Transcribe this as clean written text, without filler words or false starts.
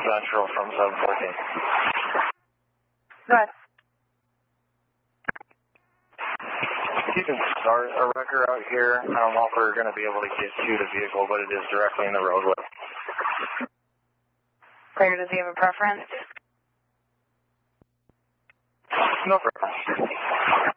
Central from 714. Go ahead. You can start a wrecker out here. I don't know if we're going to be able to get to the vehicle, but it is directly in the roadway. Clear, does he have a preference? No preference.